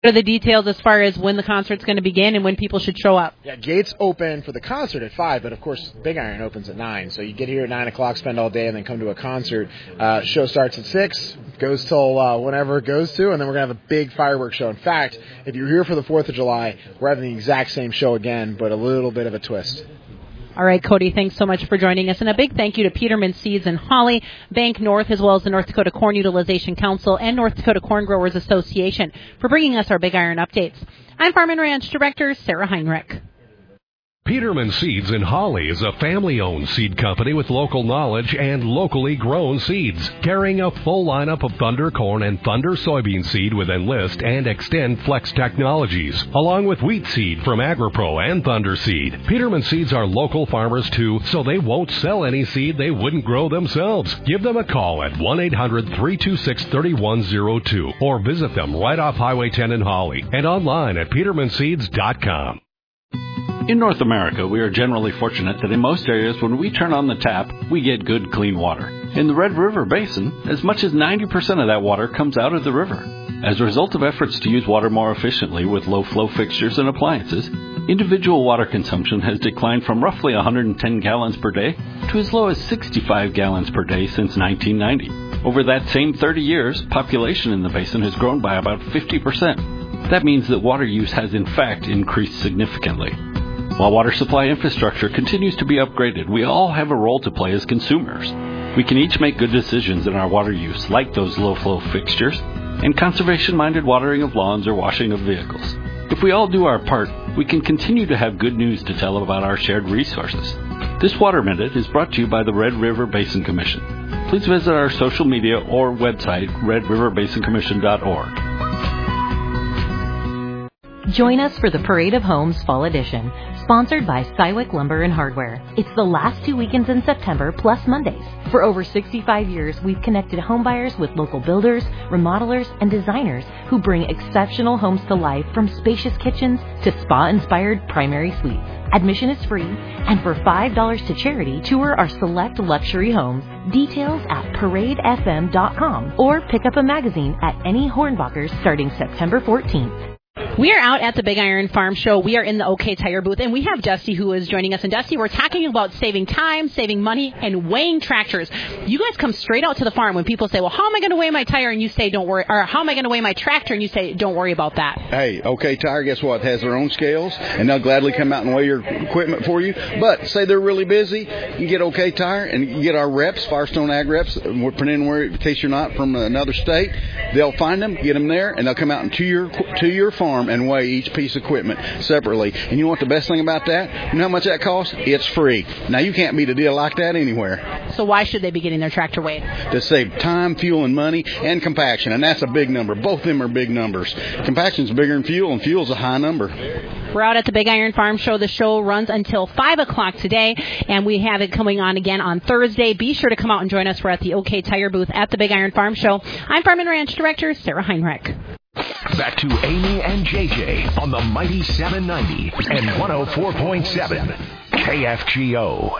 What are the details as far as when the concert's going to begin and when people should show up? Yeah, gates open for the concert at 5, but of course Big Iron opens at 9. So you get here at 9 o'clock, spend all day, and then come to a concert. Show starts at 6, goes till whenever it goes to, and then we're going to have a big fireworks show. In fact, if you're here for the 4th of July, we're having the exact same show again, but a little bit of a twist. All right, Cody, thanks so much for joining us. And a big thank you to Peterman Seeds and Holly, Bank North, as well as the North Dakota Corn Utilization Council and North Dakota Corn Growers Association for bringing us our Big Iron updates. I'm Farm and Ranch Director Sarah Heinrich. Peterman Seeds in Holly is a family-owned seed company with local knowledge and locally grown seeds, carrying a full lineup of Thunder Corn and Thunder Soybean seed with Enlist and Extend Flex technologies, along with wheat seed from AgriPro and Thunder Seed. Peterman Seeds are local farmers, too, so they won't sell any seed they wouldn't grow themselves. Give them a call at 1-800-326-3102 or visit them right off Highway 10 in Holly and online at petermanseeds.com. In North America, we are generally fortunate that in most areas when we turn on the tap, we get good, clean water. In the Red River Basin, as much as 90% of that water comes out of the river. As a result of efforts to use water more efficiently with low-flow fixtures and appliances, individual water consumption has declined from roughly 110 gallons per day to as low as 65 gallons per day since 1990. Over that same 30 years, population in the basin has grown by about 50%. That means that water use has in fact increased significantly. While water supply infrastructure continues to be upgraded, we all have a role to play as consumers. We can each make good decisions in our water use, like those low-flow fixtures and conservation-minded watering of lawns or washing of vehicles. If we all do our part, we can continue to have good news to tell about our shared resources. This Water Minute is brought to you by the Red River Basin Commission. Please visit our social media or website, redriverbasincommission.org. Join us for the Parade of Homes Fall Edition, sponsored by Cywick Lumber and Hardware. It's the last 2 weekends in September, plus Mondays. For over 65 years, we've connected homebuyers with local builders, remodelers, and designers who bring exceptional homes to life, from spacious kitchens to spa-inspired primary suites. Admission is free, and for $5 to charity, tour our select luxury homes. Details at paradefm.com or pick up a magazine at any Hornbachers starting September 14th. We are out at the Big Iron Farm Show. We are in the OK Tire booth, and we have Dusty who is joining us. And Dusty, we're talking about saving time, saving money, and weighing tractors. You guys come straight out to the farm when people say, well, how am I going to weigh my tire? And you say, don't worry. Or how am I going to weigh my tractor? And you say, don't worry about that. Hey, OK Tire, guess what? Has their own scales, and they'll gladly come out and weigh your equipment for you. But say they're really busy, you can get OK Tire, and you can get our reps, Firestone Ag reps. We're putting in where, in case you're not from another state, they'll find them, get them there, and they'll come out to your farm and weigh each piece of equipment separately. And you know what the best thing about that? You know how much that costs? It's free. Now, you can't beat a deal like that anywhere. So why should they be getting their tractor weighed? To save time, fuel, and money, and compaction. And that's a big number. Both of them are big numbers. Compaction's bigger than fuel, and fuel's a high number. We're out at the Big Iron Farm Show. The show runs until 5 o'clock today, and we have it coming on again on Thursday. Be sure to come out and join us. We're at the OK Tire booth at the Big Iron Farm Show. I'm Farm and Ranch Director Sarah Heinrich. Back to Amy and JJ on the mighty 790 and 104.7 KFGO.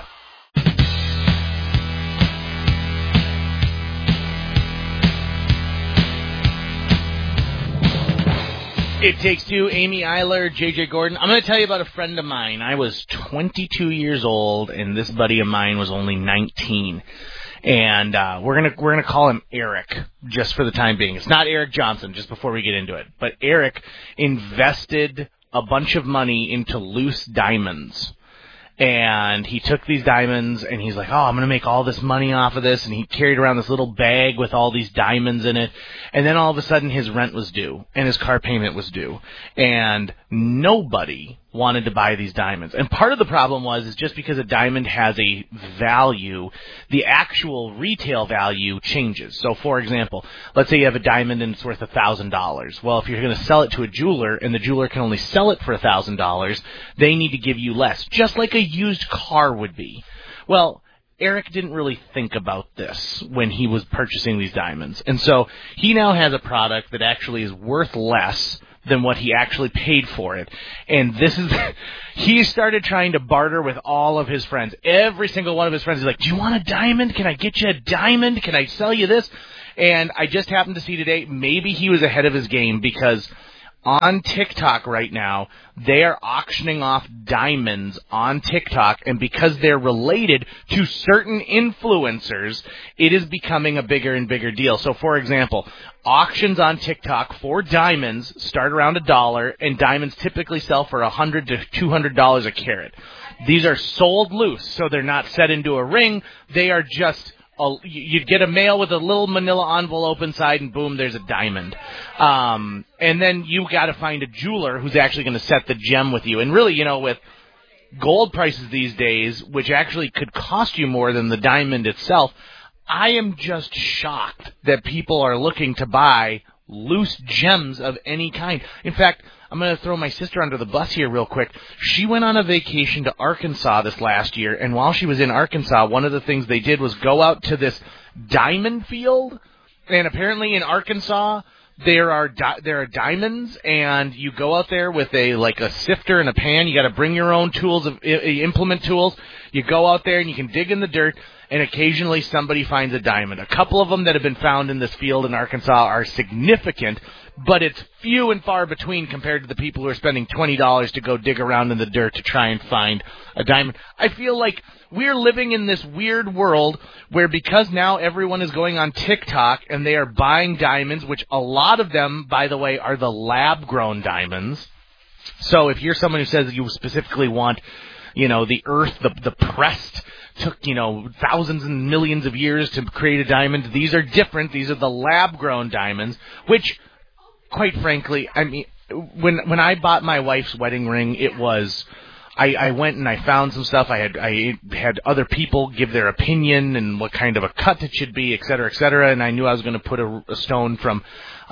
It Takes Two, Amy Eiler, JJ Gordon. I'm going to tell you about a friend of mine. I was 22 years old, and this buddy of mine was only 19. And we're gonna call him Eric just for the time being. It's not Eric Johnson, just before we get into it. But Eric invested a bunch of money into loose diamonds. And he took these diamonds, and he's like, oh, I'm going to make all this money off of this. And he carried around this little bag with all these diamonds in it. And then all of a sudden, his rent was due, and his car payment was due. And nobody wanted to buy these diamonds. And part of the problem is just because a diamond has a value, the actual retail value changes. So, for example, let's say you have a diamond and it's worth $1,000. Well, if you're going to sell it to a jeweler and the jeweler can only sell it for $1,000, they need to give you less, just like a used car would be. Well, Eric didn't really think about this when he was purchasing these diamonds. And so he now has a product that actually is worth less than what he actually paid for it. And this is, he started trying to barter with all of his friends. Every single one of his friends is like, do you want a diamond? Can I get you a diamond? Can I sell you this? And I just happened to see today, maybe he was ahead of his game, because on TikTok right now, they are auctioning off diamonds on TikTok, and because they're related to certain influencers, it is becoming a bigger and bigger deal. So, for example, auctions on TikTok for diamonds start around $1, and diamonds typically sell for $100 to $200 a carat. These are sold loose, so they're not set into a ring. They are just... You'd get a mail with a little manila envelope inside, and boom, there's a diamond. And then you got to find a jeweler who's actually going to set the gem with you. And really, with gold prices these days, which actually could cost you more than the diamond itself, I am just shocked that people are looking to buy loose gems of any kind. In fact, I'm going to throw my sister under the bus here real quick. She went on a vacation to Arkansas this last year, and while she was in Arkansas, one of the things they did was go out to this diamond field, and apparently in Arkansas there are diamonds, and you go out there with a sifter and a pan. You got to bring your own tools, implement tools. You go out there and you can dig in the dirt, and occasionally somebody finds a diamond. A couple of them that have been found in this field in Arkansas are significant, but it's few and far between compared to the people who are spending $20 to go dig around in the dirt to try and find a diamond. I feel like we're living in this weird world where, because now everyone is going on TikTok and they are buying diamonds, which a lot of them, by the way, are the lab-grown diamonds. So if you're someone who says you specifically want, the earth, the pressed, took, thousands and millions of years to create a diamond, these are different. These are the lab-grown diamonds, which... Quite frankly, I mean, when I bought my wife's wedding ring, it was, I went and I found some stuff. I had other people give their opinion and what kind of a cut it should be, et cetera, and I knew I was going to put a stone from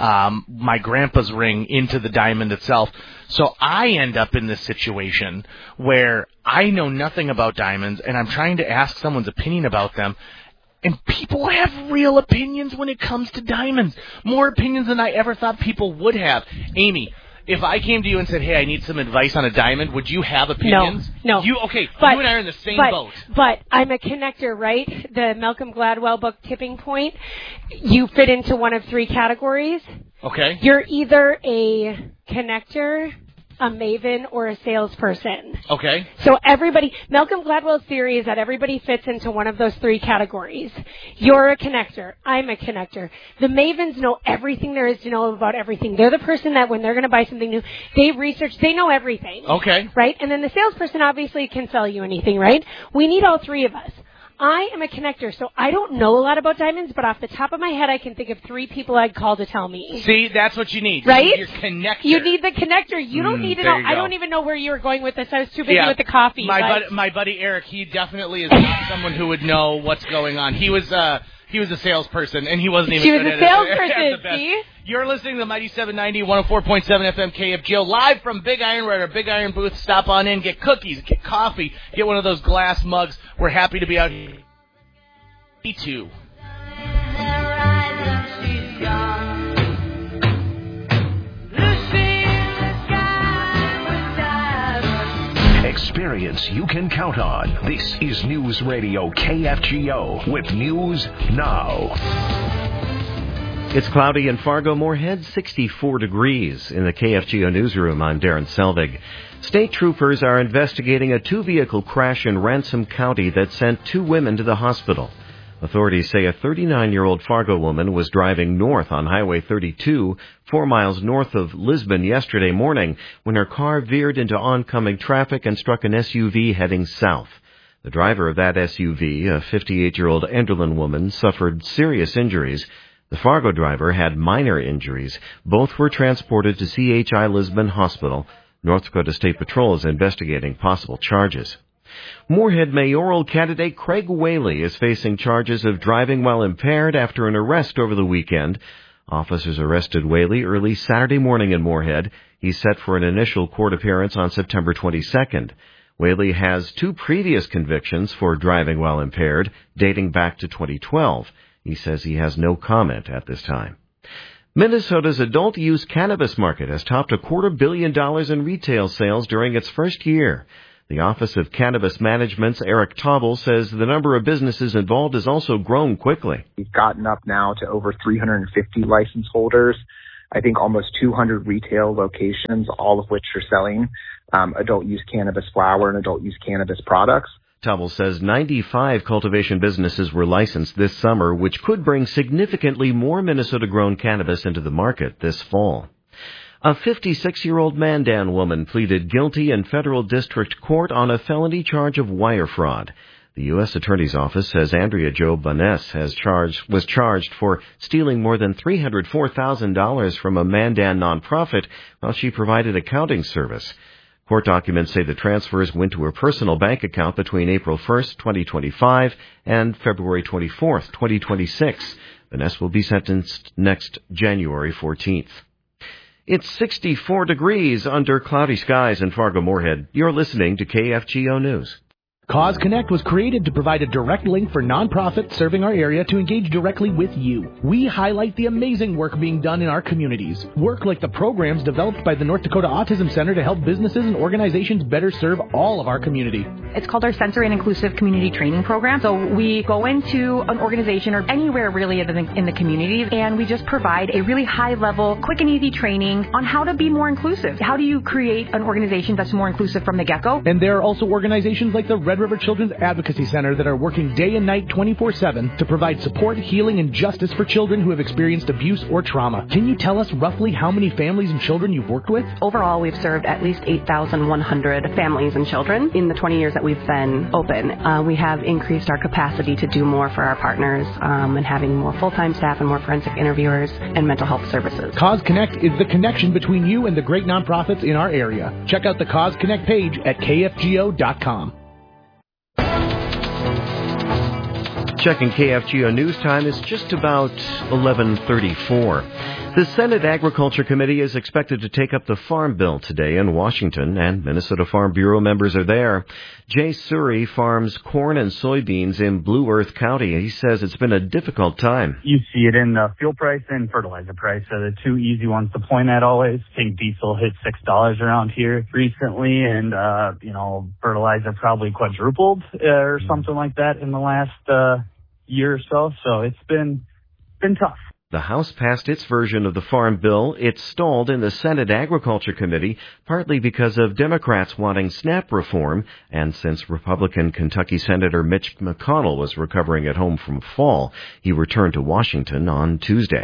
my grandpa's ring into the diamond itself. So I end up in this situation where I know nothing about diamonds, and I'm trying to ask someone's opinion about them. And people have real opinions when it comes to diamonds. More opinions than I ever thought people would have. Amy, if I came to you and said, hey, I need some advice on a diamond, would you have opinions? No. You and I are in the same boat. But I'm a connector, right? The Malcolm Gladwell book, Tipping Point. You fit into one of three categories. Okay. You're either a connector, a maven, or a salesperson. Okay. So Malcolm Gladwell's theory is that everybody fits into one of those three categories. You're a connector. I'm a connector. The mavens know everything there is to know about everything. They're the person that when they're going to buy something new, they research, they know everything. Okay. Right? And then the salesperson obviously can sell you anything, right? We need all three of us. I am a connector, so I don't know a lot about diamonds, but off the top of my head, I can think of three people I'd call to tell me. See, that's what you need. Right? You need your connector. You need the connector. You don't need to know. I don't even know where you were going with this. I was too busy with the coffee. My buddy Eric, he definitely is not someone who would know what's going on. He was a salesperson, and he wasn't even good at it. She was a salesperson, see? You're listening to the Mighty 790, 104.7 FM KFGO, live from Big Iron. We're at our Big Iron booth. Stop on in, get cookies, get coffee, get one of those glass mugs. We're happy to be out here. Me too. Experience you can count on. This is News Radio KFGO with News Now. It's cloudy in Fargo-Moorhead, 64 degrees. In the KFGO newsroom, I'm Darren Selvig. State troopers are investigating a two-vehicle crash in Ransom County that sent two women to the hospital. Authorities say a 39-year-old Fargo woman was driving north on Highway 32, 4 miles north of Lisbon yesterday morning, when her car veered into oncoming traffic and struck an SUV heading south. The driver of that SUV, a 58-year-old Enderlin woman, suffered serious injuries. The Fargo driver had minor injuries. Both were transported to CHI Lisbon Hospital. North Dakota State Patrol is investigating possible charges. Moorhead mayoral candidate Craig Whaley is facing charges of driving while impaired after an arrest over the weekend. Officers arrested Whaley early Saturday morning in Moorhead. He's set for an initial court appearance on September 22nd. Whaley has two previous convictions for driving while impaired, dating back to 2012. He says he has no comment at this time. Minnesota's adult-use cannabis market has topped $250 million in retail sales during its first year. The Office of Cannabis Management's Eric Tauble says the number of businesses involved has also grown quickly. We've gotten up now to over 350 license holders. I think almost 200 retail locations, all of which are selling adult use cannabis flower and adult use cannabis products. Tubble says 95 cultivation businesses were licensed this summer, which could bring significantly more Minnesota-grown cannabis into the market this fall. A 56-year-old Mandan woman pleaded guilty in federal district court on a felony charge of wire fraud. The U.S. Attorney's Office says Andrea Jo Bannes was charged for stealing more than $304,000 from a Mandan nonprofit while she provided accounting service. Court documents say the transfers went to her personal bank account between April 1st, 2025 and February 24th, 2026. Bannes will be sentenced next January 14th. It's 64 degrees under cloudy skies in Fargo-Moorhead. You're listening to KFGO News. Cause Connect was created to provide a direct link for nonprofits serving our area to engage directly with you. We highlight the amazing work being done in our communities. Work like the programs developed by the North Dakota Autism Center to help businesses and organizations better serve all of our community. It's called our Sensory and Inclusive Community Training Program. So we go into an organization or anywhere really in the community, and we just provide a really high-level, quick and easy training on how to be more inclusive. How do you create an organization that's more inclusive from the get-go? And there are also organizations like the Red River Children's Advocacy Center that are working day and night 24/7 to provide support, healing, and justice for children who have experienced abuse or trauma. Can you tell us roughly how many families and children you've worked with? Overall, we've served at least 8,100 families and children in the 20 years that we've been open. We have increased our capacity to do more for our partners and having more full-time staff and more forensic interviewers and mental health services. Cause Connect is the connection between you and the great nonprofits in our area. Check out the Cause Connect page at kfgo.com. Checking KFGO News Time is just about 11:34. The Senate Agriculture Committee is expected to take up the Farm Bill today in Washington, and Minnesota Farm Bureau members are there. Jay Suri farms corn and soybeans in Blue Earth County. He says it's been a difficult time. You see it in the fuel price and fertilizer price. So the two easy ones to point at always. I think diesel hit $6 around here recently, and fertilizer probably quadrupled or something like that in the last year or so. So it's been tough. The House passed its version of the Farm Bill. It stalled in the Senate Agriculture Committee, partly because of Democrats wanting SNAP reform, and since Republican Kentucky Senator Mitch McConnell was recovering at home from fall, he returned to Washington on Tuesday.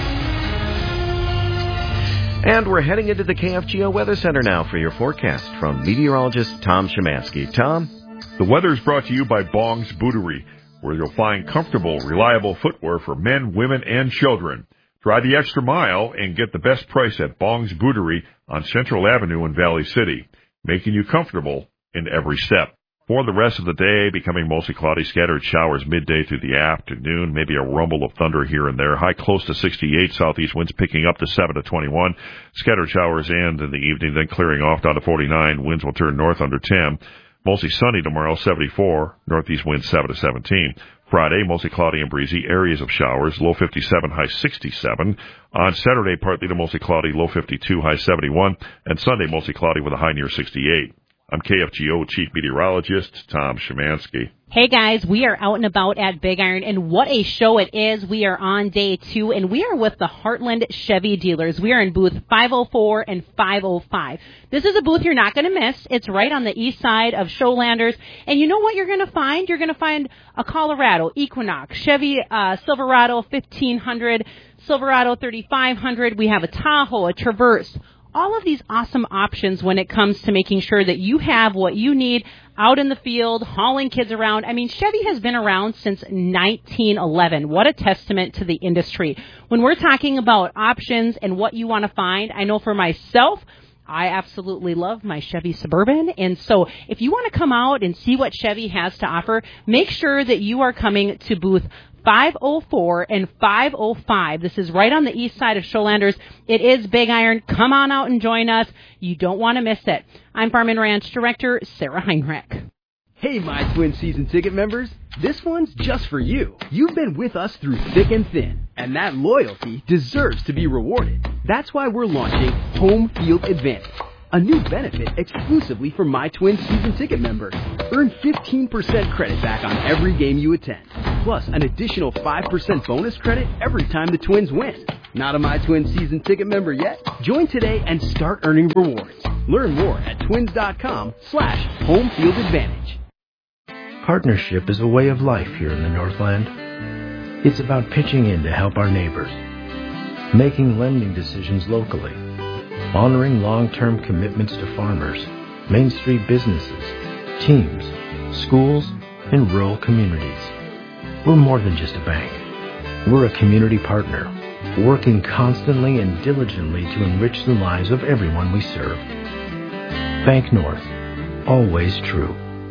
And we're heading into the KFGO Weather Center now for your forecast from meteorologist Tom Szymanski. Tom? The weather is brought to you by Bong's Bootery, where you'll find comfortable, reliable footwear for men, women, and children. Try the extra mile and get the best price at Bong's Bootery on Central Avenue in Valley City, making you comfortable in every step. For the rest of the day, becoming mostly cloudy, scattered showers midday through the afternoon, maybe a rumble of thunder here and there. High close to 68, southeast winds picking up to 7 to 21. Scattered showers end in the evening, then clearing off down to 49. Winds will turn north under 10. Mostly sunny tomorrow, 74. Northeast winds 7 to 17. Friday, mostly cloudy and breezy. Areas of showers, low 57, high 67. On Saturday, partly to mostly cloudy, low 52, high 71. And Sunday, mostly cloudy with a high near 68. I'm KFGO Chief Meteorologist Tom Szymanski. Hey guys, we are out and about at Big Iron, and what a show it is. We are on day 2, and we are with the Heartland Chevy dealers. We are in booth 504 and 505. This is a booth you're not going to miss. It's right on the east side of Showlanders, and you know what you're going to find? You're going to find a Colorado, Equinox, Chevy Silverado 1500, Silverado 3500. We have a Tahoe, a Traverse. All of these awesome options when it comes to making sure that you have what you need out in the field, hauling kids around. I mean, Chevy has been around since 1911. What a testament to the industry. When we're talking about options and what you want to find, I know for myself, I absolutely love my Chevy Suburban. And so if you want to come out and see what Chevy has to offer, make sure that you are coming to booth 504 and 505. This is right on the east side of Showlanders. It is Big Iron. Come on out and join us. You don't want to miss it. I'm Farm and Ranch Director Sarah Heinrich. Hey, My Twin season ticket members. This one's just for you. You've been with us through thick and thin, and that loyalty deserves to be rewarded. That's why we're launching Home Field Advantage, a new benefit exclusively for My Twin season ticket members. Earn 15% credit back on every game you attend, plus an additional 5% bonus credit every time the Twins win. Not a My Twins season ticket member yet? Join today and start earning rewards. Learn more at twins.com/homefieldadvantage. Partnership is a way of life here in the Northland. It's about pitching in to help our neighbors, making lending decisions locally, honoring long-term commitments to farmers, Main Street businesses, teams, schools, and rural communities. We're more than just a bank. We're a community partner, working constantly and diligently to enrich the lives of everyone we serve. Bank North, always true.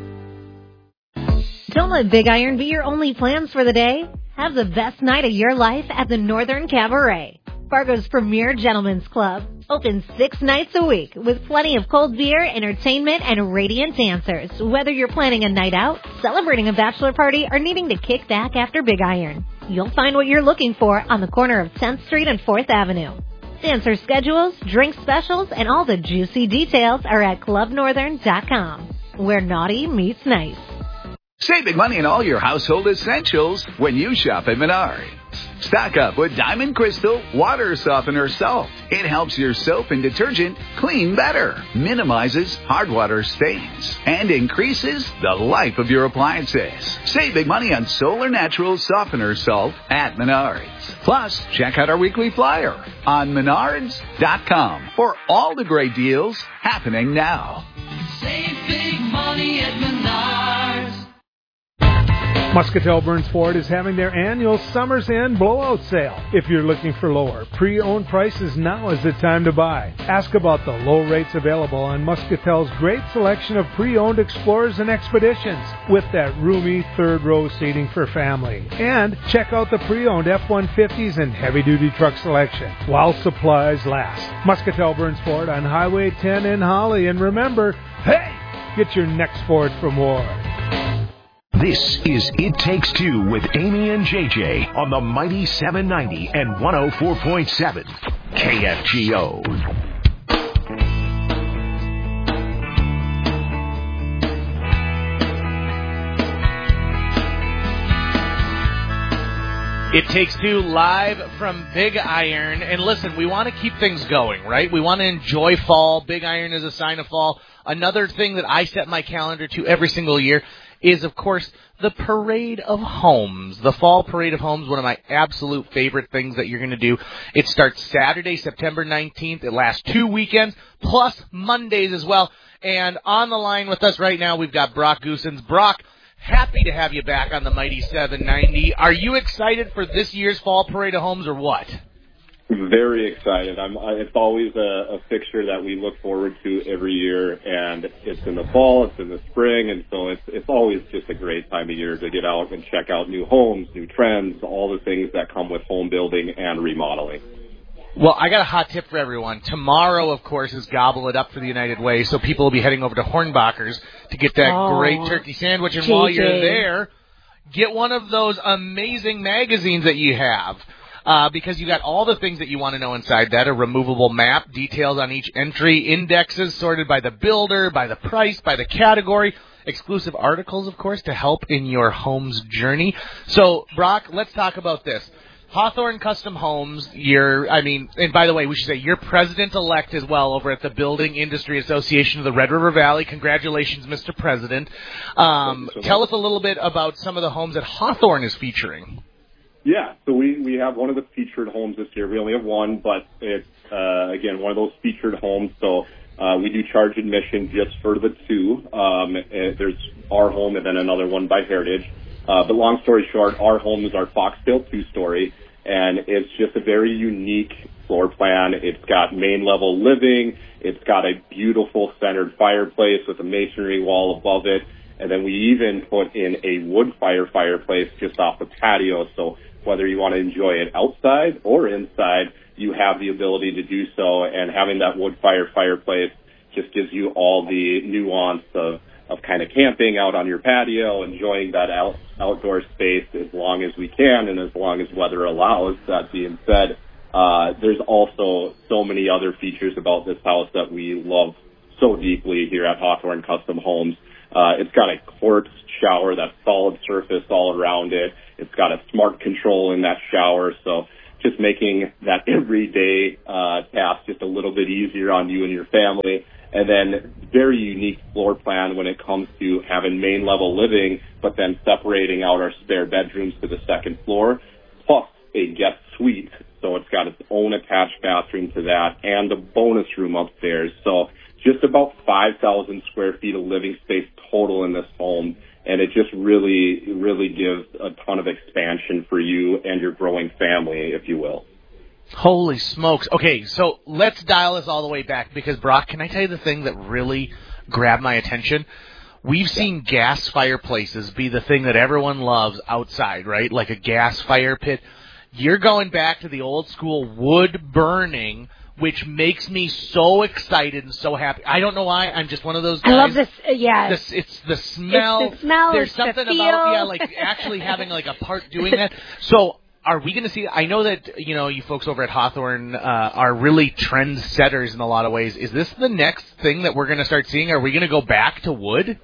Don't let Big Iron be your only plans for the day. Have the best night of your life at the Northern Cabaret, Fargo's premier gentlemen's club. Open 6 nights a week with plenty of cold beer, entertainment, and radiant dancers. Whether you're planning a night out, celebrating a bachelor party, or needing to kick back after Big Iron, you'll find what you're looking for on the corner of 10th Street and 4th Avenue. Dancer schedules, drink specials, and all the juicy details are at clubnorthern.com, where naughty meets nice. Save big money on all your household essentials when you shop at Menards. Stock up with Diamond Crystal Water Softener Salt. It helps your soap and detergent clean better, minimizes hard water stains, and increases the life of your appliances. Save big money on Solar Natural Softener Salt at Menards. Plus, check out our weekly flyer on Menards.com for all the great deals happening now. Save big money at Menards. Muscatel Burns Ford is having their annual Summer's End blowout sale. If you're looking for lower pre-owned prices, now is the time to buy. Ask about the low rates available on Muscatel's great selection of pre-owned Explorers and Expeditions with that roomy third row seating for family. And check out the pre-owned F-150s and heavy-duty truck selection while supplies last. Muscatel Burns Ford on Highway 10 in Holly. And remember, hey, get your next Ford from Ward. This is It Takes Two with Amy and JJ on the Mighty 790 and 104.7 KFGO. It Takes Two live from Big Iron. And listen, we want to keep things going, right? We want to enjoy fall. Big Iron is a sign of fall. Another thing that I set my calendar to every single year is, of course, the Parade of Homes. The Fall Parade of Homes, one of my absolute favorite things that you're going to do. It starts Saturday, September 19th. It lasts 2 weekends, plus Mondays as well. And on the line with us right now, we've got Brock Goosens. Brock, happy to have you back on the Mighty 790. Are you excited for this year's Fall Parade of Homes or what? Very excited. It's always a fixture that we look forward to every year, and it's in the fall, it's in the spring, and so it's always just a great time of year to get out and check out new homes, new trends, all the things that come with home building and remodeling. Well, I got a hot tip for everyone. Tomorrow, of course, is Gobble It Up for the United Way, so people will be heading over to Hornbacher's to get that great turkey sandwich, and while you're there, get one of those amazing magazines that you have. Because you got all the things that you want to know inside that, a removable map, details on each entry, indexes sorted by the builder, by the price, by the category, exclusive articles, of course, to help in your home's journey. So, Brock, let's talk about this. Hawthorne Custom Homes, and by the way, we should say you're president-elect as well over at the Building Industry Association of the Red River Valley. Congratulations, Mr. President. Tell us a little bit about some of the homes that Hawthorne is featuring. Yeah, so we have one of the featured homes this year. We only have one, but it's, again, one of those featured homes. So we do charge admission just for the two. There's our home and then another one by Heritage. But long story short, our home is our Foxtail 2-story, and it's just a very unique floor plan. It's got main level living. It's got a beautiful centered fireplace with a masonry wall above it. And then we even put in a wood fireplace just off the patio. So whether you want to enjoy it outside or inside, you have the ability to do so. And having that wood fireplace just gives you all the nuance of kind of camping out on your patio, enjoying that outdoor space as long as we can and as long as weather allows. That being said, there's also so many other features about this house that we love so deeply here at Hawthorne Custom Homes. It's got a quartz shower, that solid surface all around it. It's got a smart control in that shower. So just making that everyday task just a little bit easier on you and your family. And then very unique floor plan when it comes to having main level living, but then separating out our spare bedrooms to the second floor, plus a guest suite. So it's got its own attached bathroom to that and a bonus room upstairs. So just about 5,000 square feet of living space total in this home. And it just really, really gives a ton of expansion for you and your growing family, if you will. Holy smokes. Okay, so let's dial this all the way back because, Brock, can I tell you the thing that really grabbed my attention? We've seen gas fireplaces be the thing that everyone loves outside, right? Like a gas fire pit. You're going back to the old school wood burning, which makes me so excited and so happy. I don't know why. I'm just one of those guys. I love this. Yeah. It's the smell. It's the smell. There's it's something the feel. about, like actually having like a part doing that. So are we going to see, I know that, you folks over at Hawthorne are really trend setters in a lot of ways. Is this the next thing that we're going to start seeing? Are we going to go back to wood?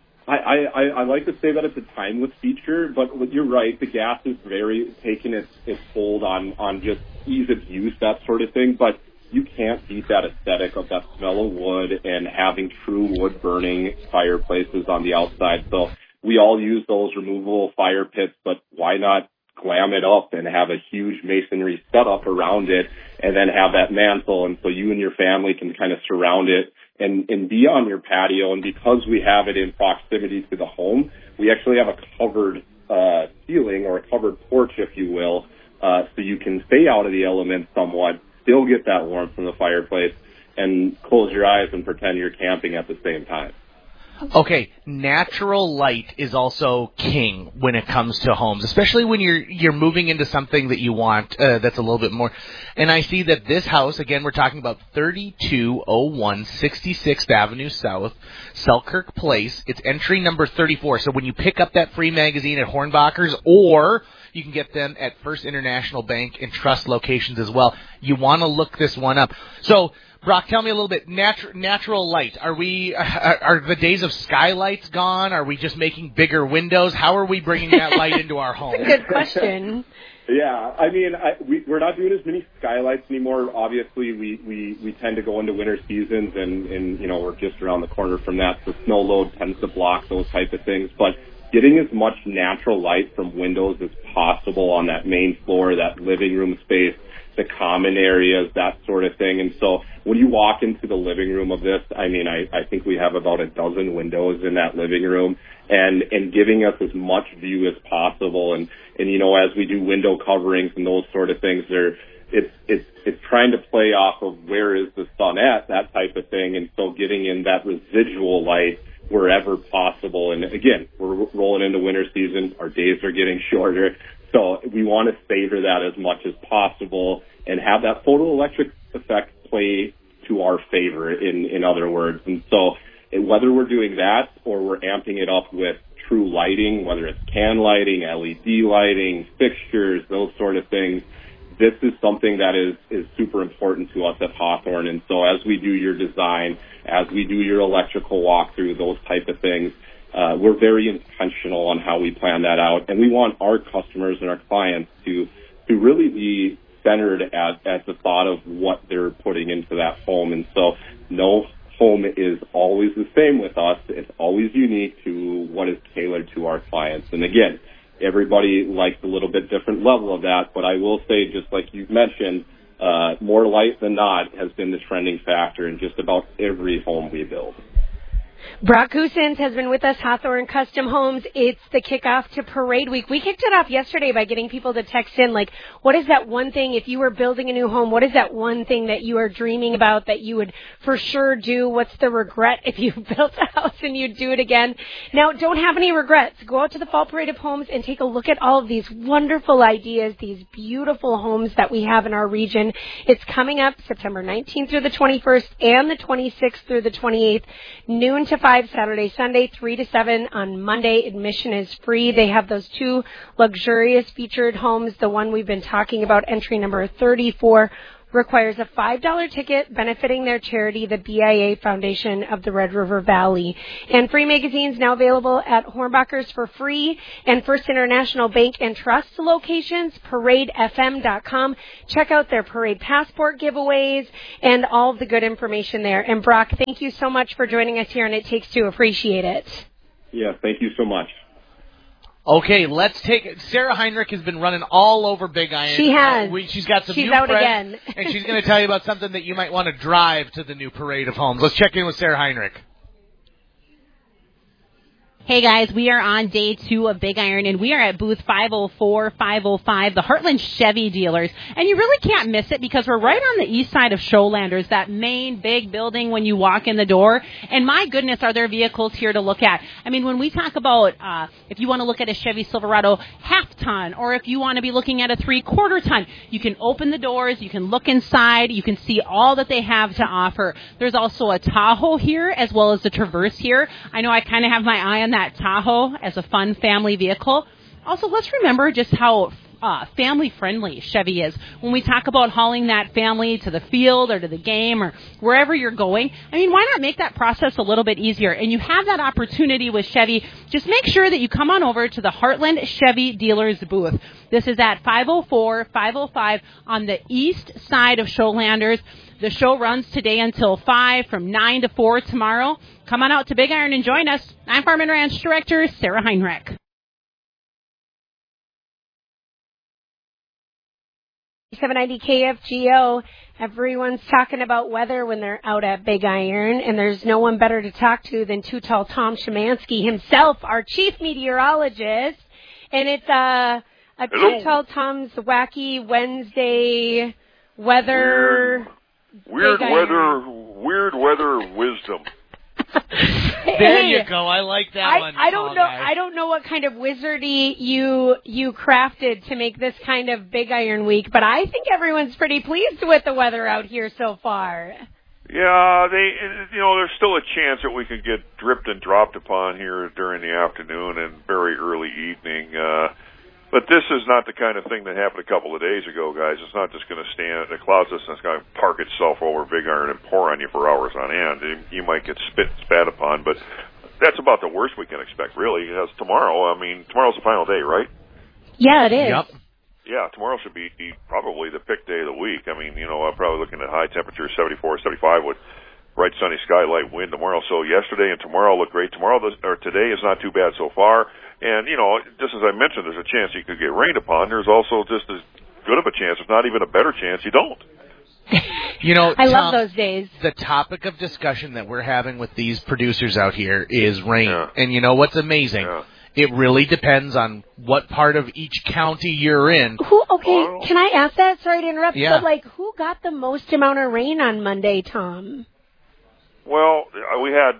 I like to say that it's a timeless feature, but you're right. The gas is very taking its hold on just ease of use, that sort of thing. But you can't beat that aesthetic of that smell of wood and having true wood burning fireplaces on the outside. So we all use those removable fire pits, but why not glam it up and have a huge masonry setup around it and then have that mantle, and so you and your family can kind of surround it and be on your patio. And because we have it in proximity to the home, we actually have a covered ceiling or a covered porch, if you will, so you can stay out of the elements somewhat, still get that warmth from the fireplace, and close your eyes and pretend you're camping at the same time. Okay, natural light is also king when it comes to homes, especially when you're moving into something that you want that's a little bit more. And I see that this house, again, we're talking about 3201 66th Avenue South, Selkirk Place. It's entry number 34. So when you pick up that free magazine at Hornbacher's, or you can get them at First International Bank and Trust locations as well, you want to look this one up. So, Brock, tell me a little bit. Natural light. Are the days of skylights gone? Are we just making bigger windows? How are we bringing that light into our home? That's a good question. Yeah, I mean, we're not doing as many skylights anymore. Obviously, we tend to go into winter seasons, and we're just around the corner from that. So snow load tends to block those type of things. But getting as much natural light from windows as possible on that main floor, that living room space, the common areas, that sort of thing. And so when you walk into the living room of this, I mean, I think we have about a dozen windows in that living room, and giving us as much view as possible. And as we do window coverings and those sort of things, it's trying to play off of where is the sun at, that type of thing. And so getting in that residual light wherever possible. And again, we're rolling into winter season. Our days are getting shorter. So we want to savor that as much as possible and have that photoelectric effect play to our favor, in other words. And so whether we're doing that or we're amping it up with true lighting, whether it's can lighting, LED lighting, fixtures, those sort of things, this is something that is super important to us at Hawthorne. And so as we do your design, as we do your electrical walkthrough, those type of things, we're very intentional on how we plan that out. And we want our customers and our clients to really be centered at the thought of what they're putting into that home. And so no home is always the same with us. It's always unique to what is tailored to our clients. And again, everybody likes a little bit different level of that, but I will say, just like you've mentioned, more light than not has been the trending factor in just about every home we build. Brock Goosens has been with us, Hawthorne Custom Homes. It's the kickoff to Parade Week. We kicked it off yesterday by getting people to text in, like, what is that one thing, if you were building a new home, what is that one thing that you are dreaming about that you would for sure do? What's the regret if you built a house and you'd do it again? Now, don't have any regrets. Go out to the Fall Parade of Homes and take a look at all of these wonderful ideas, these beautiful homes that we have in our region. It's coming up September 19th through the 21st and the 26th through the 28th, noon to 5 Saturday, Sunday, 3 to 7 on Monday. Admission is free. They have those two luxurious featured homes. The one we've been talking about, entry number 34, requires a $5 ticket benefiting their charity, the BIA Foundation of the Red River Valley. And free magazines now available at Hornbacher's for free and First International Bank and Trust locations, paradefm.com. Check out their Parade Passport giveaways and all of the good information there. And Brock, thank you so much for joining us here on It Takes Two. Appreciate it. Yeah, thank you so much. Okay, let's take Sarah Heinrich has been running all over Big Iron. She has. She's got some She's new out friends, again. and she's going to tell you about something that you might want to drive to the new Parade of Homes. Let's check in with Sarah Heinrich. Hey guys, we are on day 2 of Big Iron, and we are at booth 504, 505, the Heartland Chevy dealers. And you really can't miss it because we're right on the east side of Showlanders, that main big building when you walk in the door. And my goodness, are there vehicles here to look at. I mean, when we talk about if you want to look at a Chevy Silverado half-ton, or if you want to be looking at a 3/4 ton, you can open the doors, you can look inside, you can see all that they have to offer. There's also a Tahoe here as well as the Traverse here. I know I kind of have my eye on that Tahoe as a fun family vehicle. Also, let's remember just how family-friendly Chevy is. When we talk about hauling that family to the field or to the game or wherever you're going, I mean, why not make that process a little bit easier? And you have that opportunity with Chevy. Just make sure that you come on over to the Heartland Chevy Dealers booth. This is at 504, 505 on the east side of Showlanders. The show runs today until 5, from 9 to 4 tomorrow. Come on out to Big Iron and join us. I'm Farm and Ranch Director Sarah Heinrich. 790 KFGO. Everyone's talking about weather when they're out at Big Iron, and there's no one better to talk to than Too Tall Tom Szymanski himself, our chief meteorologist. And it's Too Tall Tom's Wacky Wednesday weather. Weird weather wisdom. There you go. I like that one. I don't know what kind of wizardy you crafted to make this kind of Big Iron week, but I think everyone's pretty pleased with the weather out here so far. Yeah, there's still a chance that we can get dripped and dropped upon here during the afternoon and very early evening. But this is not the kind of thing that happened a couple of days ago, guys. It's not just going to stand, the cloud system's going to park itself over Big Iron and pour on you for hours on end. You might get spit and spat upon, but that's about the worst we can expect, really. Because tomorrow's the final day, right? Yeah, it is. Yep. Yeah, tomorrow should be probably the pick day of the week. I mean, I'm probably looking at high temperatures, 74, 75 with bright sunny sky, light wind tomorrow. So yesterday and tomorrow look great. Today is not too bad so far. And, just as I mentioned, there's a chance you could get rained upon. There's also just as good of a chance, if not even a better chance, you don't. I love those days. The topic of discussion that we're having with these producers out here is rain. Yeah. And you know what's amazing? Yeah. It really depends on what part of each county you're in. Can I ask that? Sorry to interrupt. Yeah. But, who got the most amount of rain on Monday, Tom? Well, we had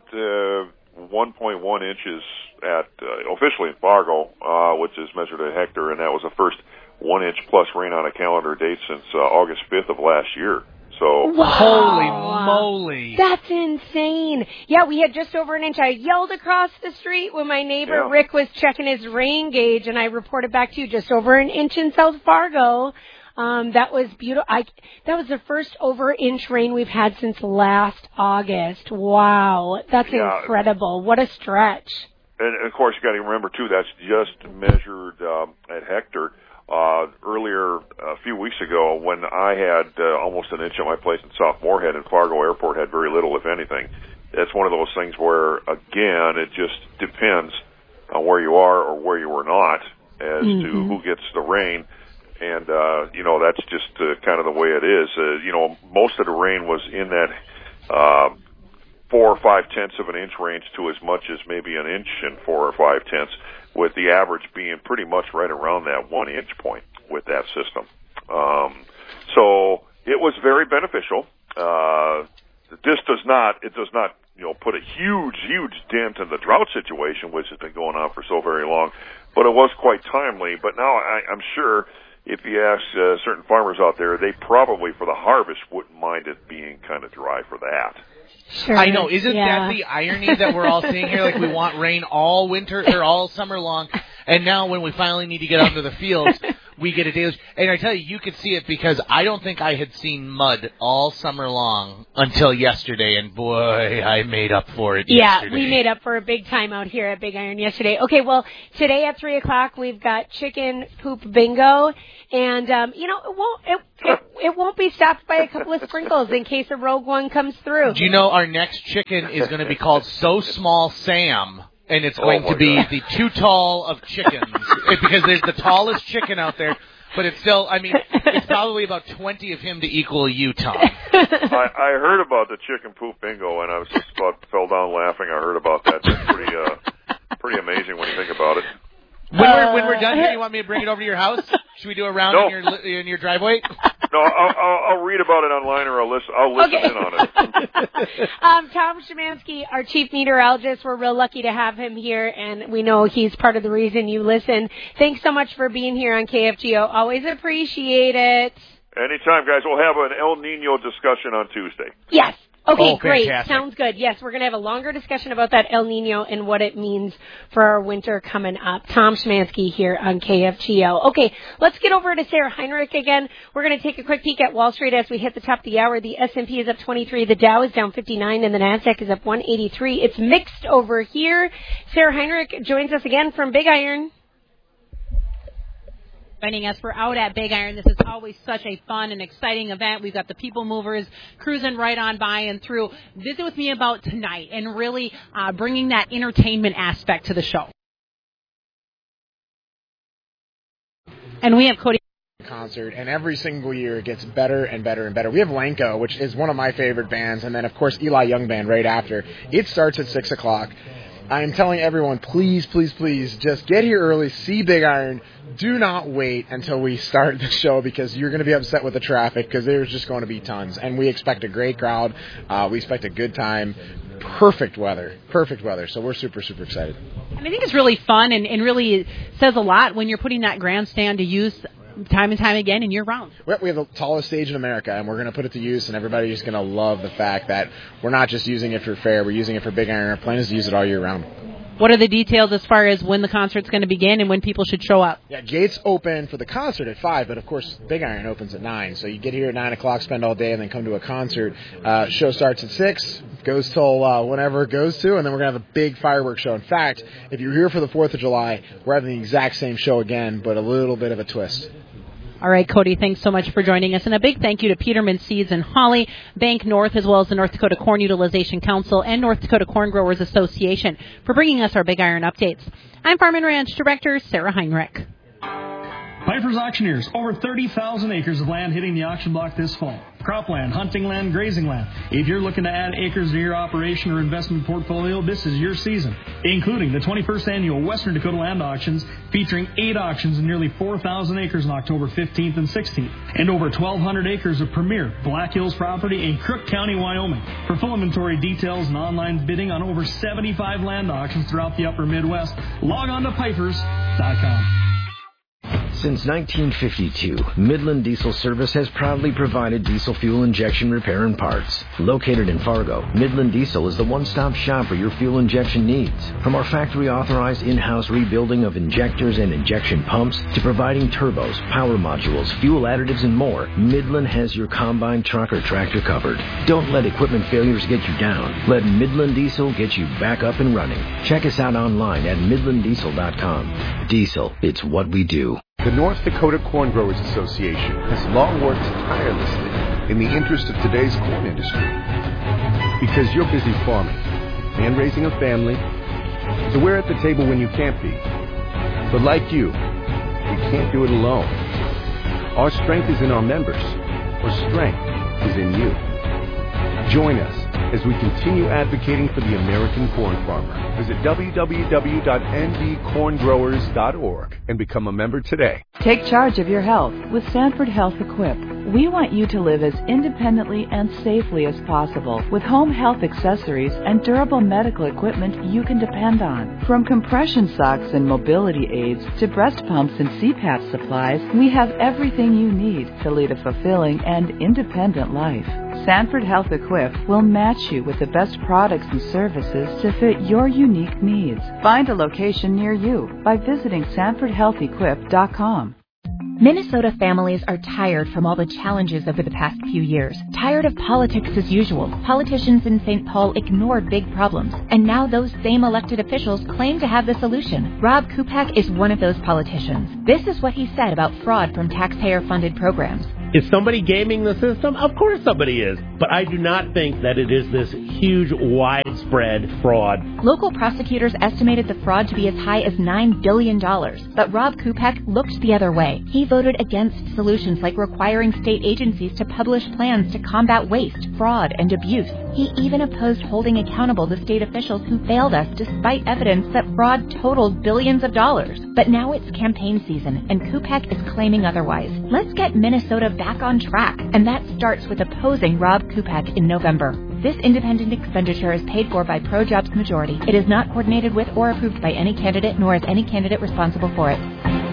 1.1 inches officially in Fargo, which is measured a hectare, and that was the first 1 inch plus rain on a calendar date since August 5th of last year. So wow. Holy moly. That's insane. Yeah, we had just over an inch. I yelled across the street when my neighbor Rick was checking his rain gauge, and I reported back to you just over an inch in South Fargo. That was beautiful. That was the first over-inch rain we've had since last August. Wow. That's incredible. What a stretch. And, of course, you got to remember, too, that's just measured at hectare. Earlier, a few weeks ago, when I had almost an inch at my place in South Moorhead, and Fargo Airport had very little, if anything. It's one of those things where, again, it just depends on where you are or where you are not as to who gets the rain. And, that's just kind of the way it is. Most of the rain was in that 4 or 5 tenths of an inch range to as much as maybe an inch and 4 or 5 tenths, with the average being pretty much right around that 1 inch point with that system. So it was very beneficial. This does not put a huge dent in the drought situation, which has been going on for so very long, but it was quite timely. But now I'm sure if you ask certain farmers out there, they probably for the harvest wouldn't mind it being kind of dry for that. Sure. I know. Isn't that the irony that we're all seeing here? Like, we want rain all winter or all summer long, and now when we finally need to get out into the fields, we get a deluge. And I tell you, you could see it because I don't think I had seen mud all summer long until yesterday, and boy, I made up for it yesterday. Yeah, we made up for a big time out here at Big Iron yesterday. Okay, well, today at 3 o'clock we've got chicken poop bingo, and it won't be stopped by a couple of sprinkles in case a rogue one comes through. Do you know our next chicken is going to be called So Small Sam? And it's going to be the too tall of chickens. Because there's the tallest chicken out there, but it's still, it's probably about 20 of him to equal you, Tom. I heard about the chicken poop bingo, and I was just about fell down laughing. I heard about that. That's pretty amazing when you think about it. When we're done here, you want me to bring it over to your house? Should we do a round in your driveway? No, I'll read about it online, or I'll listen in on it. Tom Szymanski, our chief meteorologist, we're real lucky to have him here, and we know he's part of the reason you listen. Thanks so much for being here on KFGO. Always appreciate it. Anytime, guys. We'll have an El Nino discussion on Tuesday. Yes. Okay, great. Fantastic. Sounds good. Yes, we're going to have a longer discussion about that El Nino and what it means for our winter coming up. Tom Szymanski here on KFGO. Okay, let's get over to Sarah Heinrich again. We're going to take a quick peek at Wall Street as we hit the top of the hour. The S&P is up 23, the Dow is down 59, and the NASDAQ is up 183. It's mixed over here. Sarah Heinrich joins us again from Big Iron. Joining us, we're out at Big Iron. This is always such a fun and exciting event. We've got the people movers cruising right on by and through. Visit with me about tonight and really bringing that entertainment aspect to the show. And we have Cody concert, and every single year it gets better and better and better. We have Lenko, which is one of my favorite bands, and then of course Eli Young Band right after. It starts at 6 o'clock. I am telling everyone, please, please, please, just get here early, see Big Iron. Do not wait until we start the show because you're going to be upset with the traffic because there's just going to be tons. And we expect a great crowd. We expect a good time. Perfect weather. So we're super, super excited. I think it's really fun and really says a lot when you're putting that grandstand to use time and time again and year-round. We have the tallest stage in America, and we're going to put it to use, and everybody's going to love the fact that we're not just using it for fair, we're using it for Big Iron. Our plan is to use it all year round. What are the details as far as when the concert's going to begin and when people should show up? Yeah, gates open for the concert at 5, but of course Big Iron opens at 9. So you get here at 9 o'clock, spend all day, and then come to a concert. Show starts at 6, goes till whenever it goes to, and then we're going to have a big fireworks show. In fact, if you're here for the 4th of July, we're having the exact same show again, but a little bit of a twist. All right, Cody, thanks so much for joining us. And a big thank you to Peterman Seeds and Holly, Bank North, as well as the North Dakota Corn Utilization Council and North Dakota Corn Growers Association for bringing us our Big Iron updates. I'm Farm and Ranch Director Sarah Heinrich. Piper's Auctioneers, over 30,000 acres of land hitting the auction block this fall. Cropland, hunting land, grazing land. If you're looking to add acres to your operation or investment portfolio, this is your season, including the 21st annual Western Dakota Land Auctions, featuring 8 auctions and nearly 4,000 acres on October 15th and 16th, and over 1,200 acres of premier Black Hills property in Crook County, Wyoming. For full inventory details and online bidding on over 75 land auctions throughout the upper Midwest, log on to pipers.com. Since 1952, Midland Diesel Service has proudly provided diesel fuel injection repair and parts. Located in Fargo, Midland Diesel is the one-stop shop for your fuel injection needs. From our factory-authorized in-house rebuilding of injectors and injection pumps to providing turbos, power modules, fuel additives, and more, Midland has your combine, truck, or tractor covered. Don't let equipment failures get you down. Let Midland Diesel get you back up and running. Check us out online at midlanddiesel.com. Diesel, it's what we do. The North Dakota Corn Growers Association has long worked tirelessly in the interest of today's corn industry. Because you're busy farming and raising a family, so we're at the table when you can't be. But like you, we can't do it alone. Our strength is in our members. Our strength is in you. Join us as we continue advocating for the American corn farmer. Visit www.ndcorngrowers.org and become a member today. Take charge of your health with Sanford Health Equip. We want you to live as independently and safely as possible with home health accessories and durable medical equipment you can depend on. From compression socks and mobility aids to breast pumps and CPAP supplies, we have everything you need to lead a fulfilling and independent life. Sanford Health Equip will match you with the best products and services to fit your unique needs. Find a location near you by visiting SanfordHealthEquip.com. Minnesota families are tired from all the challenges over the past few years. Tired of politics as usual. Politicians in St. Paul ignored big problems, and now those same elected officials claim to have the solution. Rob Kupak is one of those politicians. This is what he said about fraud from taxpayer-funded programs. Is somebody gaming the system? Of course somebody is. But I do not think that it is this huge, widespread fraud. Local prosecutors estimated the fraud to be as high as $9 billion. But Rob Kupak looked the other way. He voted against solutions like requiring state agencies to publish plans to combat waste, fraud, and abuse. He even opposed holding accountable the state officials who failed us despite evidence that fraud totaled billions of dollars. But now it's campaign season, and Kupak is claiming otherwise. Let's get Minnesota back on track, and that starts with opposing Rob Kupak in November. This independent expenditure is paid for by Pro-Jobs Majority. It is not coordinated with or approved by any candidate, nor is any candidate responsible for it.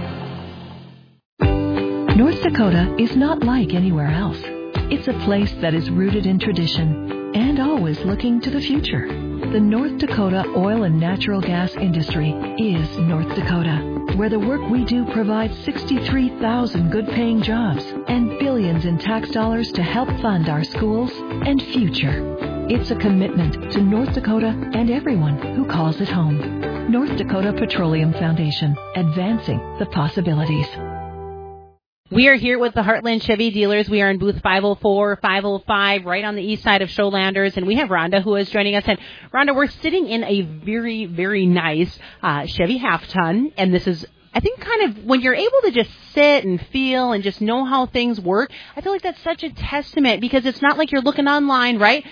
North Dakota is not like anywhere else. It's a place that is rooted in tradition and always looking to the future. The North Dakota oil and natural gas industry is North Dakota, where the work we do provides 63,000 good-paying jobs and billions in tax dollars to help fund our schools and future. It's a commitment to North Dakota and everyone who calls it home. North Dakota Petroleum Foundation, advancing the possibilities. We are here with the Heartland Chevy dealers. We are in booth 504, 505, right on the east side of Showlanders, and we have Rhonda who is joining us. And Rhonda, we're sitting in a very, very nice Chevy half-ton, and this is, I think, kind of when you're able to just sit and feel and just know how things work, I feel like that's such a testament because it's not like you're looking online, right?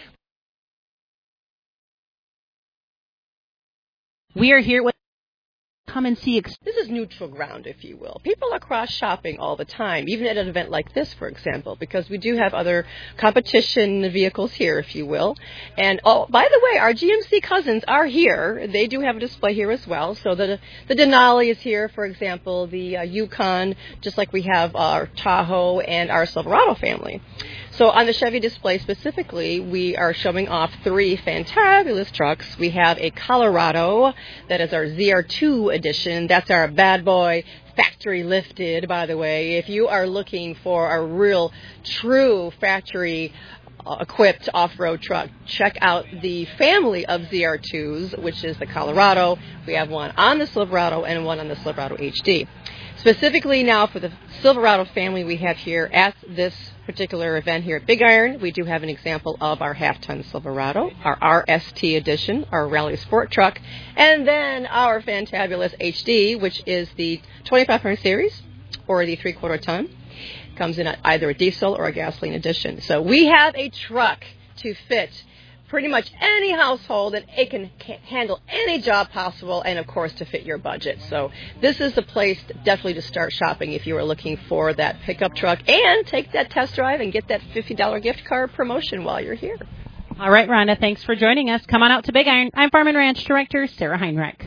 We are here with come and see. This is neutral ground, if you will. People are cross-shopping all the time, even at an event like this, for example, because we do have other competition vehicles here, if you will. And, oh, by the way, our GMC cousins are here. They do have a display here as well. So the Denali is here, for example, the Yukon, just like we have our Tahoe and our Silverado family. So on the Chevy display specifically, we are showing off three fantabulous trucks. We have a Colorado, that is our ZR2 edition. That's our bad boy, factory lifted, by the way. If you are looking for a real, true factory equipped off-road truck, check out the family of ZR2s, which is the Colorado. We have one on the Silverado and one on the Silverado HD. Specifically now for the Silverado family, we have here at this particular event here at Big Iron, we do have an example of our half-ton Silverado, our RST edition, our rally sport truck, and then our fantabulous HD, which is the 2500 series or the 3/4 ton. Comes in either a diesel or a gasoline edition. So we have a truck to fit pretty much any household, and it can handle any job possible, and of course to fit your budget. So this is the place definitely to start shopping if you are looking for that pickup truck, and take that test drive and get that $50 gift card promotion while you're here. All right, Rhonda, thanks for joining us. Come on out to Big Iron. I'm Farm and Ranch Director Sarah Heinrich.